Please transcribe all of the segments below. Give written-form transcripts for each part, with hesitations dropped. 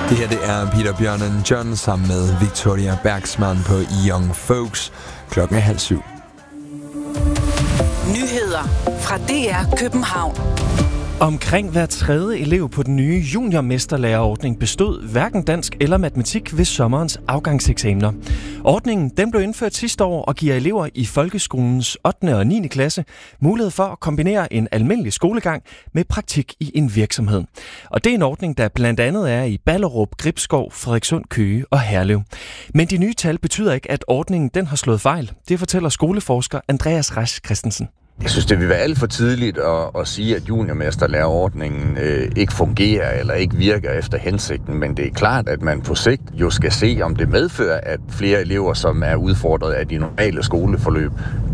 Det her det er Peter Bjørnen John sammen med Victoria Bergsman på Young Folks. Klokken er 6:30. Nyheder fra DR København. Omkring hver tredje elev på den nye juniormesterlærerordning bestod hverken dansk eller matematik ved sommerens afgangseksamener. Ordningen den blev indført sidste år og giver elever i folkeskolens 8. og 9. klasse mulighed for at kombinere en almindelig skolegang med praktik i en virksomhed. Og det er en ordning, der blandt andet er i Ballerup, Gribskov, Frederikssund, Køge og Herlev. Men de nye tal betyder ikke, at ordningen den har slået fejl. Det fortæller skoleforsker Andreas Rasch Christensen. Jeg synes, det vil være alt for tidligt at sige, at juniormesterlærerordningen ikke fungerer eller ikke virker efter hensigten, men det er klart, at man på sigt jo skal se, om det medfører, at flere elever, som er udfordret af de normale skoleforløb,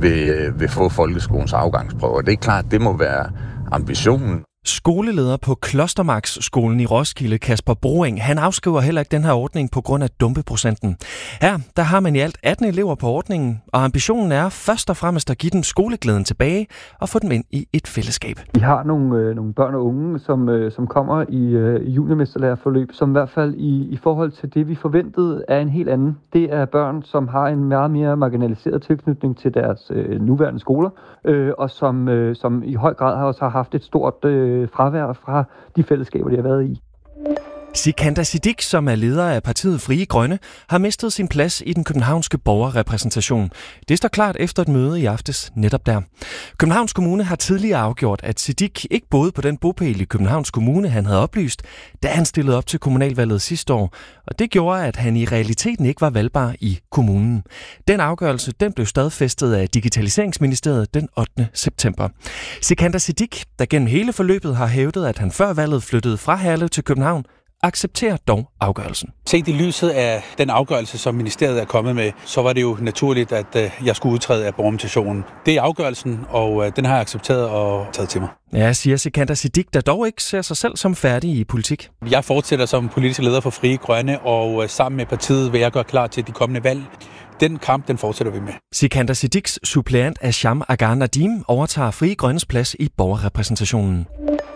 vil få folkeskolens afgangsprøver. Det er klart, det må være ambitionen. Skoleleder på Klostermarksskolen i Roskilde, Kasper Broing, han afskriver heller ikke den her ordning på grund af dumpeprocenten. Her der har man i alt 18 elever på ordningen, og ambitionen er først og fremmest at give dem skoleglæden tilbage og få dem ind i et fællesskab. Vi har nogle børn og unge, som kommer i juniormesterlærerforløb, som i hvert fald i forhold til det, vi forventede, er en helt anden. Det er børn, som har en meget mere marginaliseret tilknytning til deres nuværende skoler, og som i høj grad også har haft et stort fravær fra de fællesskaber, de har været i. Sikander Siddique, som er leder af partiet Frie Grønne, har mistet sin plads i den københavnske borgerrepræsentation. Det står klart efter et møde i aftes netop der. Københavns Kommune har tidligere afgjort, at Siddique ikke boede på den bopæl i Københavns Kommune, han havde oplyst, da han stillede op til kommunalvalget sidste år. Og det gjorde, at han i realiteten ikke var valgbar i kommunen. Den afgørelse den blev stadfæstet af Digitaliseringsministeriet den 8. september. Sikander Siddique, der gennem hele forløbet har hævdet, at han før valget flyttede fra Herlev til København, accepterer dog afgørelsen. Set i lyset af den afgørelse, som ministeriet er kommet med, så var det jo naturligt, at jeg skulle udtræde af borgerrepræsentationen. Det er afgørelsen, og den har jeg accepteret og taget til mig. Ja, siger Sikander Siddique, der dog ikke ser sig selv som færdig i politik. Jeg fortsætter som politisk leder for Frie Grønne, og sammen med partiet vil jeg gøre klar til de kommende valg. Den kamp, den fortsætter vi med. Sikander Siddiques suppleant Asham Agar Nadim overtager Frie Grønnes plads i borgerrepræsentationen.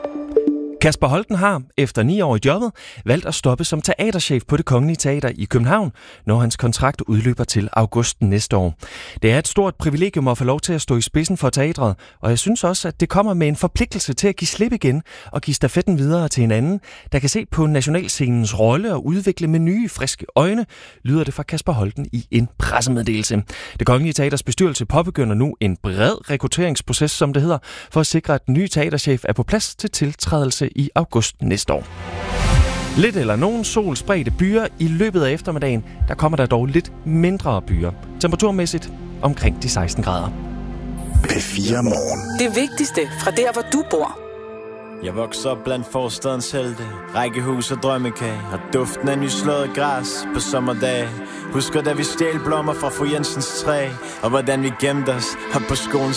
Kasper Holten har, efter 9 år i jobbet, valgt at stoppe som teaterchef på Det Kongelige Teater i København, når hans kontrakt udløber til august næste år. Det er et stort privilegium at få lov til at stå i spidsen for teatret, og jeg synes også, at det kommer med en forpligtelse til at give slip igen og give stafetten videre til en anden, der kan se på nationalscenens rolle og udvikle med nye, friske øjne, lyder det fra Kasper Holten i en pressemeddelelse. Det Kongelige Teaters bestyrelse påbegynder nu en bred rekrutteringsproces, som det hedder, for at sikre, at den nye teaterchef er på plads til tiltrædelse i august næste år. Lidt eller nogen solspredte byer i løbet af eftermiddagen. Der kommer der dog lidt mindre byer. Temperaturmæssigt omkring de 16 grader. P4 Morgen. Det vigtigste fra der, hvor du bor. Jeg vokser op blandt forstadens helte, rækkehus og drømmekage, og duften af nyslået græs på sommerdage. Husker da vi stjal blommer fra fru Jensens træ, og hvordan vi gemte os op på skolens